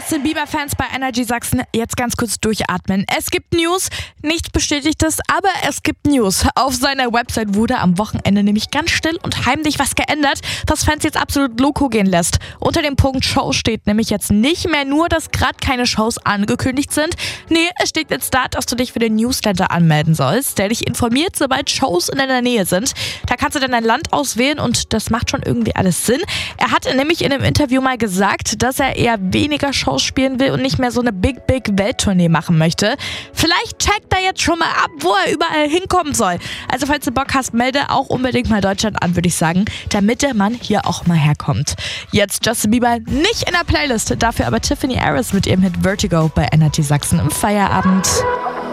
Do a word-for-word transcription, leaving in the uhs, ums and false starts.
Justin Bieber-Fans bei Energy Sachsen jetzt ganz kurz durchatmen. Es gibt News, nicht bestätigtes, aber es gibt News. Auf seiner Website wurde am Wochenende nämlich ganz still und heimlich was geändert, was Fans jetzt absolut loco gehen lässt. Unter dem Punkt Show steht nämlich jetzt nicht mehr nur, dass gerade keine Shows angekündigt sind. Nee, es steht jetzt da, dass du dich für den Newsletter anmelden sollst, der dich informiert, sobald Shows in deiner Nähe sind. Da kannst du dann dein Land auswählen und das macht schon irgendwie alles Sinn. Er hat nämlich in einem Interview mal gesagt, dass er eher weniger Shows spielen will und nicht mehr so eine Big Big Welttournee machen möchte. Vielleicht checkt er jetzt schon mal ab, wo er überall hinkommen soll. Also falls du Bock hast, melde auch unbedingt mal Deutschland an, würde ich sagen, damit der Mann hier auch mal herkommt. Jetzt Justin Bieber nicht in der Playlist, dafür aber Tiffany Harris mit ihrem Hit Vertigo bei Energy Sachsen im Feierabend.